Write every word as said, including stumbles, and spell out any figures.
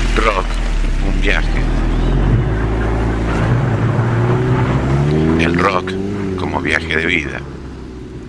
Rock, un viaje. El rock como viaje de vida.